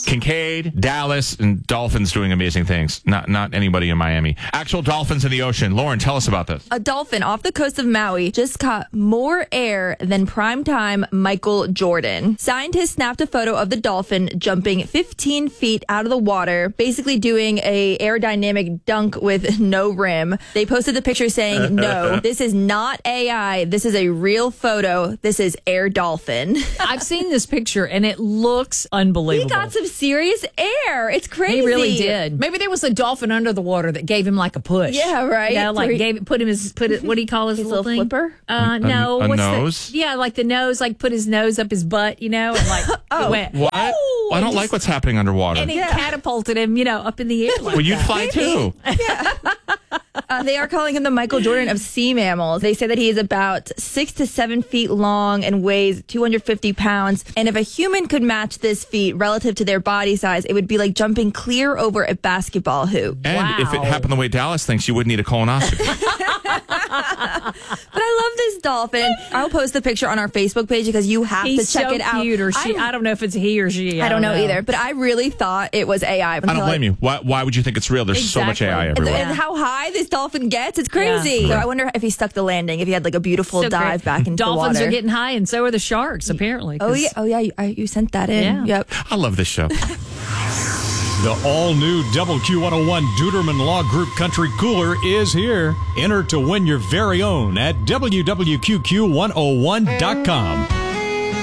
Kincaid, Dallas, and dolphins doing amazing things. Not anybody in Miami. Actual dolphins in the ocean. Lauren, tell us about this. A dolphin off the coast of Maui just caught more air than primetime Michael Jordan. Scientists snapped a photo of the dolphin jumping 15 feet out of the water, basically doing a aerodynamic dunk with no rim. They posted the picture saying, no, this is not AI. This is a real photo. This is Air Dolphin. I've seen this picture, and it looks unbelievable. He got some serious air. It's crazy. He really did. Maybe there was a dolphin under the water that gave him like a push. Yeah, right. Yeah, like what do you call his little thing? Flipper? No. A what's nose? Like the nose, like put his nose up his butt, and like it went. What? Well, I don't like what's happening underwater. And it catapulted him, up in the air. Well, you'd fly too. They are calling him the Michael Jordan of sea mammals. They say that he is about 6 to 7 feet long and weighs 250 pounds. And if a human could match this feat relative to their body size, it would be like jumping clear over a basketball hoop. And if it happened the way Dallas thinks, you wouldn't need a colonoscopy. But I love this dolphin. I'll post the picture on our Facebook page because you have to check it out. Cute, or she. I don't know if it's he or she. I don't know either. But I really thought it was AI. I don't blame you. Why would you think it's real? There's so much AI everywhere. And how high this dolphin gets, it's crazy. So I wonder if he stuck the landing, if he had like a beautiful dive back into the water. Dolphins are getting high, and so are the sharks, apparently. Oh yeah. You sent that in. Yeah. Yep. I love this show. The all-new WQ101 Duderman Law Group Country Cooler is here. Enter to win your very own at WWQQ101.com.